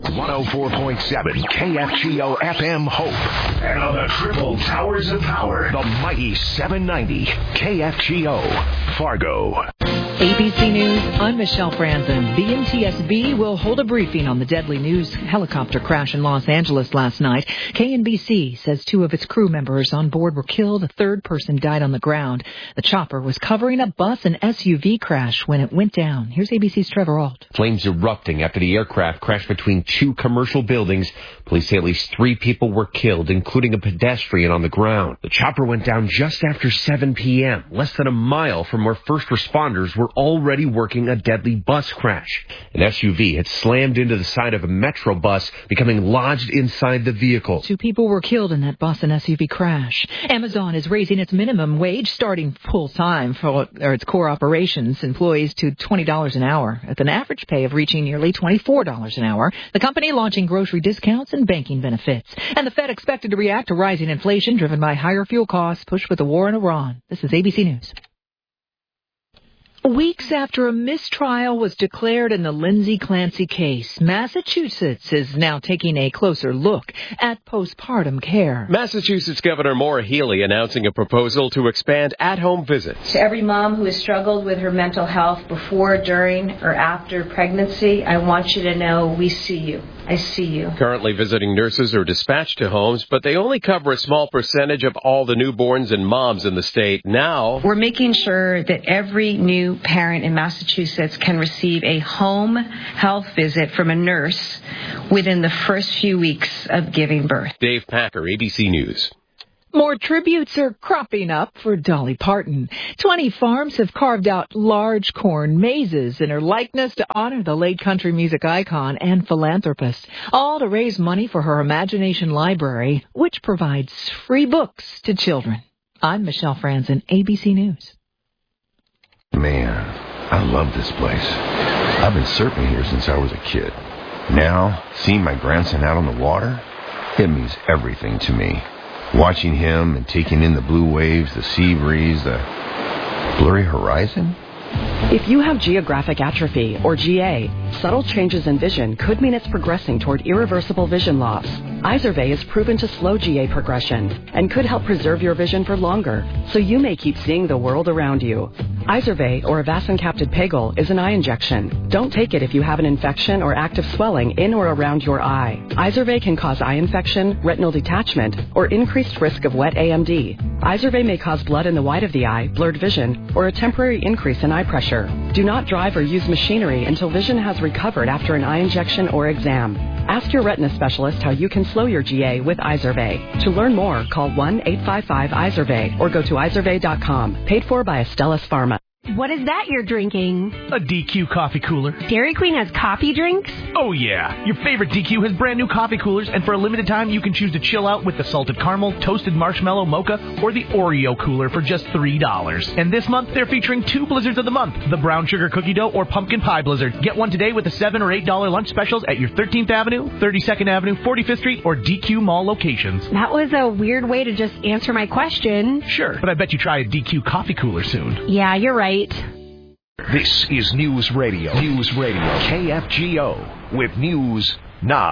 104.7 KFGO FM Hope. And on the triple towers of power, the mighty 790 KFGO Fargo. ABC News, I'm Michelle Franzen. The NTSB will hold a briefing on the deadly news helicopter crash in Los Angeles last night. KNBC says 2 of its crew members on board were killed. A third person died on the ground. The chopper was covering a bus and SUV crash when it went down. Here's ABC's Trevor Ault. Flames erupting after the aircraft crashed between 2 commercial buildings. Police say at least 3 people were killed, including a pedestrian on the ground. The chopper went down just after 7 p.m., less than a mile from where first responders were already working a deadly bus crash. An SUV had slammed into the side of a Metro bus, becoming lodged inside the vehicle. 2 people were killed in that bus and SUV crash. Amazon is raising its minimum wage starting full-time for its core operations employees to $20 an hour, with an average pay of reaching nearly $24 an hour. The company launching grocery discounts and banking benefits. And the Fed expected to react to rising inflation driven by higher fuel costs pushed with the war in Iran. This is ABC News. Weeks after a mistrial was declared in the Lindsay Clancy case, Massachusetts is now taking a closer look at postpartum care. Massachusetts Governor Maura Healey announcing a proposal to expand at-home visits. To every mom who has struggled with her mental health before, during, or after pregnancy, I want you to know we see you. I see you. Currently, visiting nurses are dispatched to homes, but they only cover a small percentage of all the newborns and moms in the state. Now, We're making sure that every new parent in Massachusetts can receive a home health visit from a nurse within the first few weeks of giving birth. Dave Packer, ABC News. More tributes are cropping up for Dolly Parton. 20 farms have carved out large corn mazes in her likeness to honor the late country music icon and philanthropist, all to raise money for her Imagination Library, which provides free books to children. I'm Michelle Franzen, ABC News. Man, I love this place. I've been surfing here since I was a kid. Now, seeing my grandson out on the water, it means everything to me. Watching him and taking in the blue waves, the sea breeze, the blurry horizon. If you have geographic atrophy, or GA, subtle changes in vision could mean it's progressing toward irreversible vision loss. Izervay is proven to slow GA progression and could help preserve your vision for longer, so you may keep seeing the world around you. Izervay, or avacincaptad pegol, is an eye injection. Don't take it if you have an infection or active swelling in or around your eye. Izervay can cause eye infection, retinal detachment, or increased risk of wet AMD. Izervay may cause blood in the white of the eye, blurred vision, or a temporary increase in eye pressure. Do not drive or use machinery until vision has recovered after an eye injection or exam. Ask your retina specialist how you can slow your GA with Izervay. To learn more, call 1-855-IZERVAY or go to izervay.com. Paid for by Astellas Pharma. What is that you're drinking? A DQ coffee cooler. Dairy Queen has coffee drinks? Oh, yeah. Your favorite DQ has brand new coffee coolers, and for a limited time, you can choose to chill out with the salted caramel, toasted marshmallow mocha, or the Oreo cooler for just $3. And this month, they're featuring 2 blizzards of the month, the brown sugar cookie dough or pumpkin pie blizzard. Get one today with the $7 or $8 lunch specials at your 13th Avenue, 32nd Avenue, 45th Street, or DQ Mall locations. That was a weird way to just answer my question. Sure, but I bet you try a DQ coffee cooler soon. Yeah, you're right. This is News Radio. News Radio. KFGO with News Now.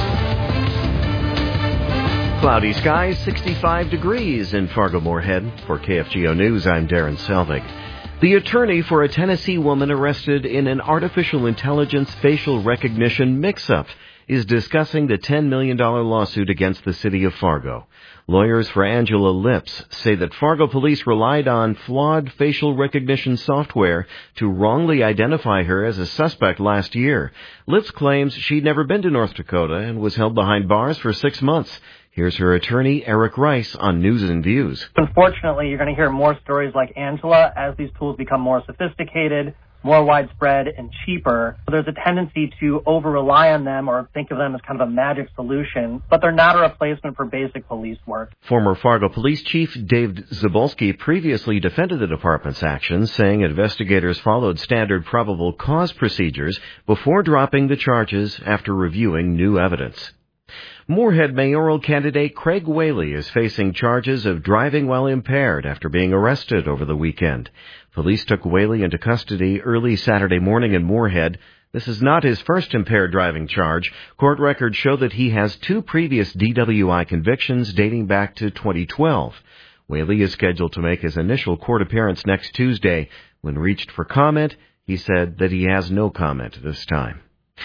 Cloudy skies, 65 degrees in Fargo-Moorhead. For KFGO News, I'm Darren Selvig. The attorney for a Tennessee woman arrested in an artificial intelligence facial recognition mix-up is discussing the $10 million lawsuit against the city of Fargo. Lawyers for Angela Lips say that Fargo police relied on flawed facial recognition software to wrongly identify her as a suspect last year. Lips claims she'd never been to North Dakota and was held behind bars for 6 months. Here's her attorney, Eric Rice, on News and Views. Unfortunately, you're going to hear more stories like Angela as these tools become more sophisticated, more widespread, and cheaper. There's a tendency to over-rely on them or think of them as kind of a magic solution, but they're not a replacement for basic police work. Former Fargo Police Chief Dave Zabolski previously defended the department's actions, saying investigators followed standard probable cause procedures before dropping the charges after reviewing new evidence. Moorhead mayoral candidate Craig Whaley is facing charges of driving while impaired after being arrested over the weekend. Police took Whaley into custody early Saturday morning in Moorhead. This is not his first impaired driving charge. Court records show that he has 2 previous DWI convictions dating back to 2012. Whaley is scheduled to make his initial court appearance next Tuesday. When reached for comment, he said that he has no comment this time.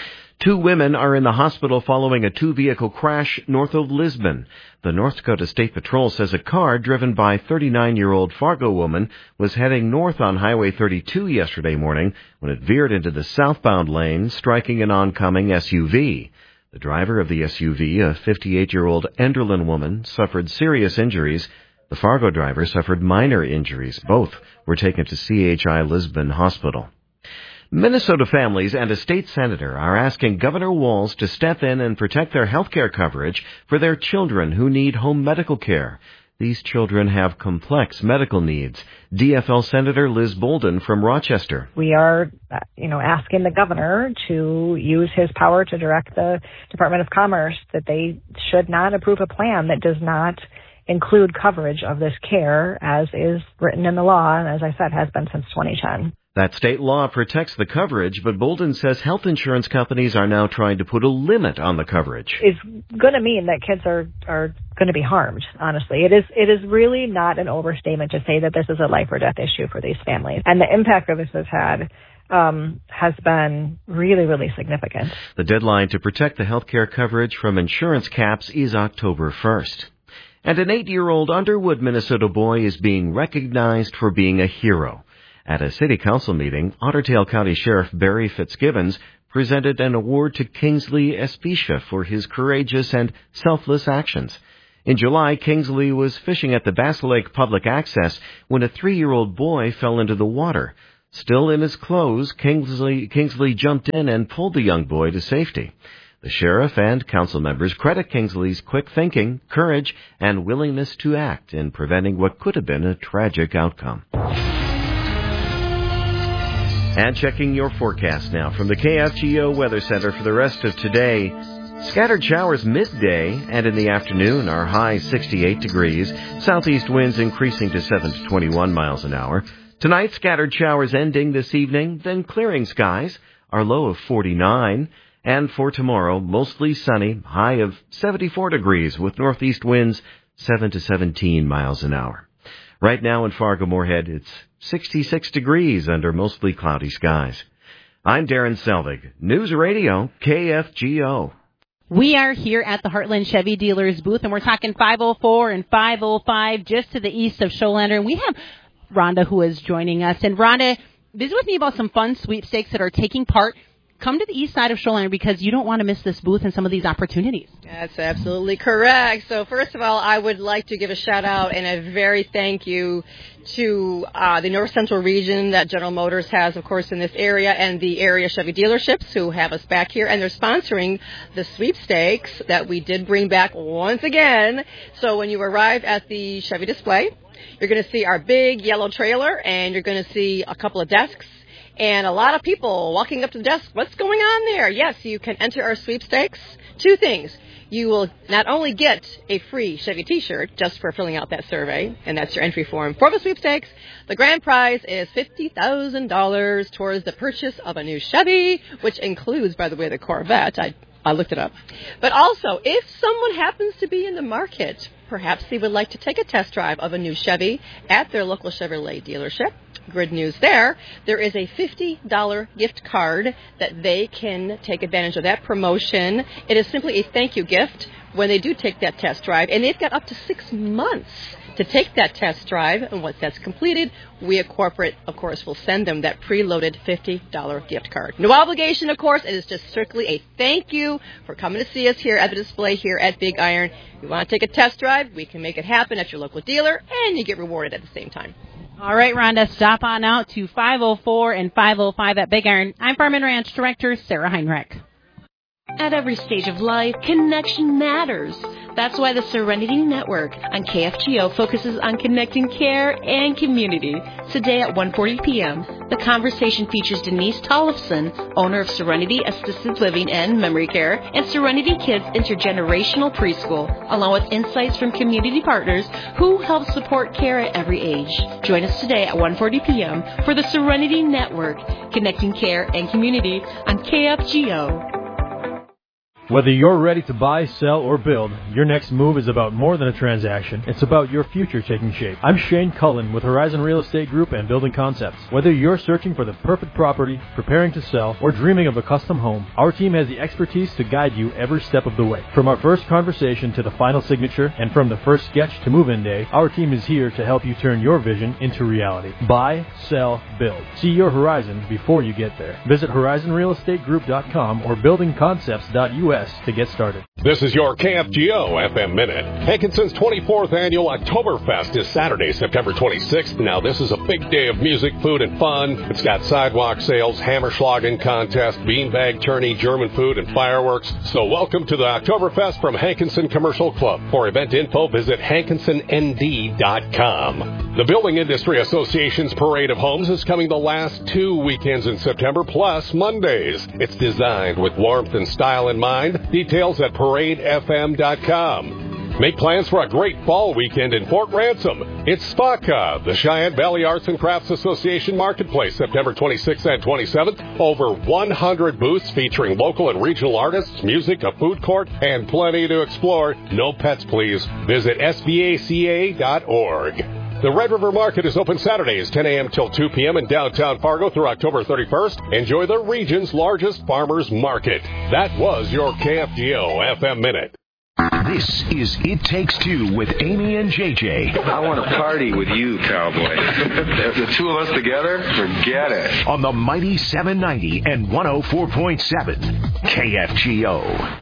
2 women are in the hospital following a 2-vehicle crash north of Lisbon. The North Dakota State Patrol says a car driven by 39-year-old Fargo woman was heading north on Highway 32 yesterday morning when it veered into the southbound lane, striking an oncoming SUV. The driver of the SUV, a 58-year-old Enderlin woman, suffered serious injuries. The Fargo driver suffered minor injuries. Both were taken to CHI Lisbon Hospital. Minnesota families and a state senator are asking Governor Walz to step in and protect their health care coverage for their children who need home medical care. These children have complex medical needs. DFL Senator Liz Bolden from Rochester. We are, asking the governor to use his power to direct the Department of Commerce that they should not approve a plan that does not include coverage of this care as is written in the law and, as I said, has been since 2010. That state law protects the coverage, but Bolden says health insurance companies are now trying to put a limit on the coverage. It's going to mean that kids are going to be harmed, honestly. It is really not an overstatement to say that this is a life or death issue for these families. And the impact that this has had has been really, really significant. The deadline to protect the health care coverage from insurance caps is October 1st. And an 8-year-old Underwood, Minnesota boy is being recognized for being a hero. At a city council meeting, Otter Tail County Sheriff Barry Fitzgibbons presented an award to Kingsley Espisha for his courageous and selfless actions. In July, Kingsley was fishing at the Bass Lake Public Access when a 3-year-old boy fell into the water. Still in his clothes, Kingsley jumped in and pulled the young boy to safety. The sheriff and council members credit Kingsley's quick thinking, courage, and willingness to act in preventing what could have been a tragic outcome. And checking your forecast now from the KFGO Weather Center for the rest of today. Scattered showers midday and in the afternoon, our high 68 degrees. Southeast winds increasing to 7 to 21 miles an hour. Tonight, scattered showers ending this evening, then clearing skies, our low of 49. And for tomorrow, mostly sunny, high of 74 degrees with northeast winds 7 to 17 miles an hour. Right now in Fargo-Moorhead, it's 66 degrees under mostly cloudy skies. I'm Darren Selvig, News Radio KFGO. We are here at the Heartland Chevy Dealers booth, and we're talking 504 and 505 just to the east of Sholander. And we have Rhonda who is joining us. And Rhonda, visit with me about some fun sweepstakes that are taking part. Come to the east side of Sholander because you don't want to miss this booth and some of these opportunities. That's absolutely correct. So first of all, I would like to give a shout out and a very thank you to the North Central region that General Motors has, of course, in this area, and the area Chevy dealerships who have us back here, and they're sponsoring the sweepstakes that we did bring back once again. So when you arrive at the Chevy display, you're going to see our big yellow trailer, and you're going to see a couple of desks. And a lot of people walking up to the desk. What's going on there? Yes, you can enter our sweepstakes. 2 things. You will not only get a free Chevy t-shirt just for filling out that survey, and that's your entry form for the sweepstakes. The grand prize is $50,000 towards the purchase of a new Chevy, which includes, by the way, the Corvette. I looked it up. But also, if someone happens to be in the market, perhaps they would like to take a test drive of a new Chevy at their local Chevrolet dealership. Good news there. There is a $50 gift card that they can take advantage of that promotion. It is simply a thank you gift when they do take that test drive, and they've got up to 6 months to take that test drive, and once that's completed, we at corporate, of course, will send them that preloaded $50 gift card. No obligation, of course. It is just strictly a thank you for coming to see us here at the display here at Big Iron. If you want to take a test drive, we can make it happen at your local dealer, and you get rewarded at the same time. All right, Rhonda, stop on out to 504 and 505 at Big Iron. I'm Farm and Ranch Director Sarah Heinrich. At every stage of life, connection matters. That's why the Serenity Network on KFGO focuses on connecting care and community. Today at 1:40 p.m., the conversation features Denise Tollefson, owner of Serenity Assisted Living and Memory Care, and Serenity Kids Intergenerational Preschool, along with insights from community partners who help support care at every age. Join us today at 1:40 p.m. for the Serenity Network, connecting care and community on KFGO. Whether you're ready to buy, sell, or build, your next move is about more than a transaction. It's about your future taking shape. I'm Shane Cullen with Horizon Real Estate Group and Building Concepts. Whether you're searching for the perfect property, preparing to sell, or dreaming of a custom home, our team has the expertise to guide you every step of the way. From our first conversation to the final signature, and from the first sketch to move-in day, our team is here to help you turn your vision into reality. Buy, sell, build. See your horizon before you get there. Visit horizonrealestategroup.com or buildingconcepts.us to get started. This is your KFGO FM Minute. Hankinson's 24th annual Oktoberfest is Saturday, September 26th. Now, this is a big day of music, food, and fun. It's got sidewalk sales, Hammerschlagen contest, beanbag tourney, German food, and fireworks. So welcome to the Oktoberfest from Hankinson Commercial Club. For event info, visit hankinsonnd.com. The Building Industry Association's Parade of Homes is coming the last 2 weekends in September, plus Mondays. It's designed with warmth and style in mind. Details at paradefm.com. Make plans for a great fall weekend in Fort Ransom. It's SPACA, the Cheyenne Valley Arts and Crafts Association Marketplace, September 26th and 27th. Over 100 booths featuring local and regional artists, music, a food court, and plenty to explore. No pets, please. Visit sbaca.org. The Red River Market is open Saturdays, 10 a.m. till 2 p.m. in downtown Fargo through October 31st. Enjoy the region's largest farmers market. That was your KFGO FM Minute. This is It Takes Two with Amy and JJ. I want to party with you, cowboy. The two of us together, forget it. On the mighty 790 and 104.7 KFGO.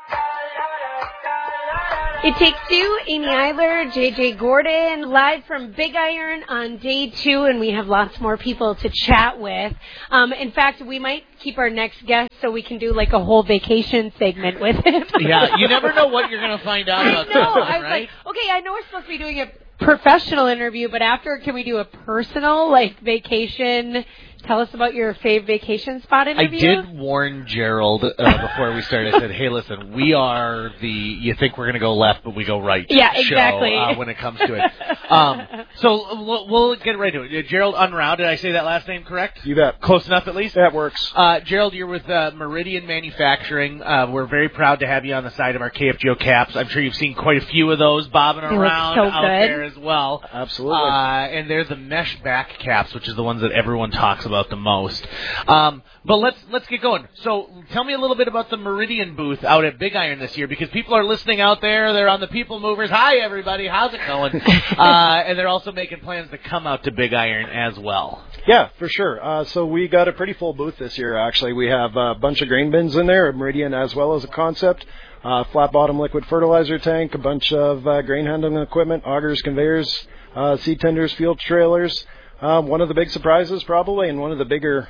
It Takes Two, Amy Eiler, JJ Gordon, live from Big Iron on day 2, and we have lots more people to chat with. In fact, we might keep our next guest so we can do like a whole vacation segment with him. Yeah, you never know what you're going to find out about No, someone, I was right? like, okay, I know we're supposed to be doing a professional interview, but after, can we do a personal, like, vacation? Tell us about your fave vacation spot interview. I did warn Gerald before we started. I said, hey, listen, we are you think we're going to go left, but we go right exactly. show when it comes to it. So we'll get right to it. Gerald Unruh, did I say that last name correct? You bet. Close enough, at least? That works. Gerald, you're with Meridian Manufacturing. We're very proud to have you on the side of our KFGO caps. I'm sure you've seen quite a few of those bobbing around out there as well. Absolutely. And they're the mesh back caps, which is the ones that everyone talks about the most. But let's get going. So tell me a little bit about the Meridian booth out at Big Iron this year, because people are listening out there. They're on the People Movers. Hi, everybody. How's it going? And they're also making plans to come out to Big Iron as well. Yeah, for sure. So we got a pretty full booth this year, actually. We have a bunch of grain bins in there, a Meridian as well as a concept, flat bottom liquid fertilizer tank, a bunch of grain handling equipment, augers, conveyors, seed tenders, field trailers. One of the big surprises probably, and one of the bigger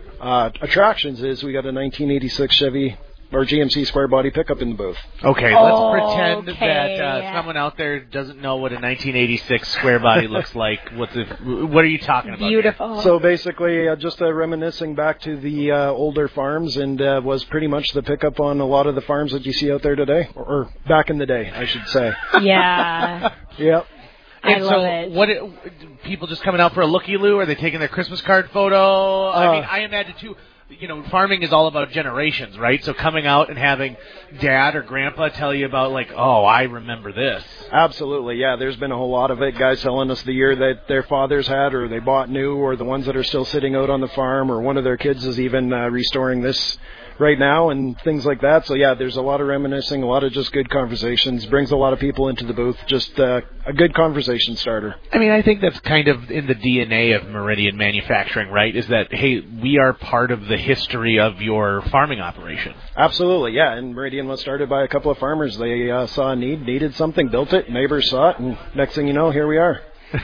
attractions is we got a 1986 Chevy or GMC square body pickup in the booth. Okay, let's pretend that someone out there doesn't know what a 1986 square body looks like. What are you talking about? Beautiful. Here? So basically, just reminiscing back to the older farms, and was pretty much the pickup on a lot of the farms that you see out there today, or back in the day, I should say. Yeah. Yep. And so, what people just coming out for a looky-loo? Are they taking their Christmas card photo? I mean, I imagine too. You know, farming is all about generations, right? So coming out and having dad or grandpa tell you about, like, oh, I remember this. Absolutely, yeah. There's been a whole lot of it. Guys telling us the year that their fathers had, or they bought new, or the ones that are still sitting out on the farm, or one of their kids is even restoring this right now, and things like that. So yeah, there's a lot of reminiscing, a lot of just good conversations. Brings a lot of people into the booth. Just a good conversation starter. I mean, I think that's kind of in the DNA of Meridian Manufacturing, right? Is that, hey, we are part of the history of your farming operation. Absolutely, yeah. And Meridian was started by a couple of farmers. They saw a needed something, built it, neighbors saw it, and next thing you know, here we are.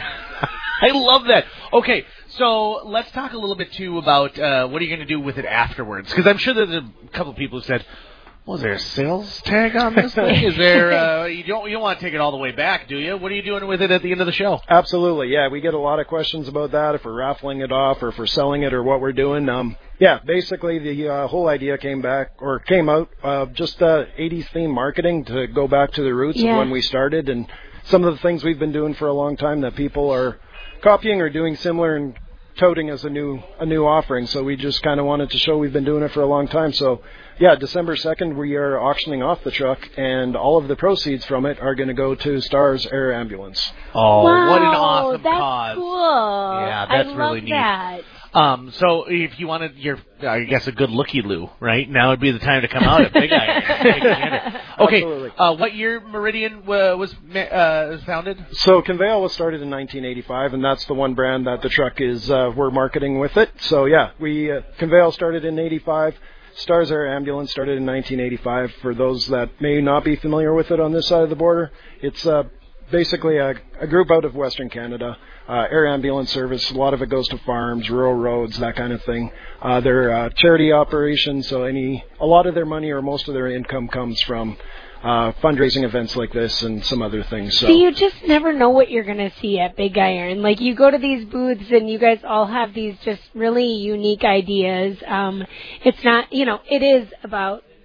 I love that. Okay, so let's talk a little bit, too, about what are you going to do with it afterwards? Because I'm sure there's a couple of people who said, well, is there a sales tag on this thing? Is there, you don't want to take it all the way back, do you? What are you doing with it at the end of the show? Absolutely, yeah. We get a lot of questions about that, if we're raffling it off or if we're selling it or what we're doing. Yeah, basically the whole idea came out just 80s theme marketing to go back to the roots of when we started, and some of the things we've been doing for a long time that people are copying or doing similar and toting as a new offering. So we just kind of wanted to show we've been doing it for a long time. So yeah, December 2nd we are auctioning off the truck, and all of the proceeds from it are going to go to Stars Air Ambulance. Oh, wow, what an awesome that's cause. Cool. Yeah, that's really neat. That. So if you wanted I guess a good looky-loo, right? Now would be the time to come out at Big Iron. Okay, what year Meridian was founded? So Conveyal was started in 1985, and that's the one brand that the truck is we're marketing with it. So yeah, Conveyal started in 85. Stars Air Ambulance started in 1985. For those that may not be familiar with it on this side of the border, it's basically a group out of Western Canada. Air ambulance service, a lot of it goes to farms, rural roads, that kind of thing. They're a charity operation, so a lot of their money or most of their income comes from fundraising events like this and some other things. So you just never know what you're going to see at Big Iron. Like, you go to these booths and you guys all have these just really unique ideas. It's not, it is about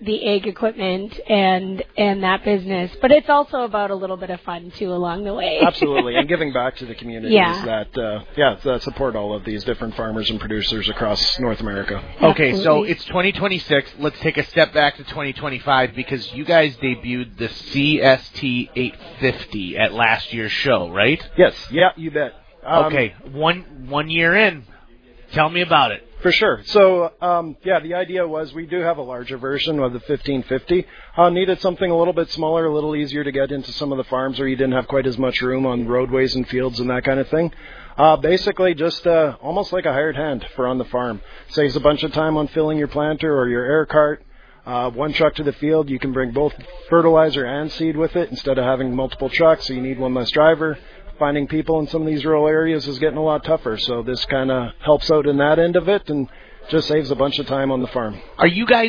the egg equipment and that business, but it's also about a little bit of fun too along the way. Absolutely, and giving back to the communities that support all of these different farmers and producers across North America. Okay, so it's 2026. Let's take a step back to 2025 because you guys debuted the CST 850 at last year's show, right? Yes, yeah, you bet. Okay, one year in. Tell me about it. For sure. So, the idea was we do have a larger version of the 1550. Needed something a little bit smaller, a little easier to get into some of the farms where you didn't have quite as much room on roadways and fields and that kind of thing. Basically just almost like a hired hand for on the farm. Saves a bunch of time on filling your planter or your air cart. One truck to the field, you can bring both fertilizer and seed with it instead of having multiple trucks, so you need one less driver. Finding people in some of these rural areas is getting a lot tougher, so this kind of helps out in that end of it and just saves a bunch of time on the farm. Are you guys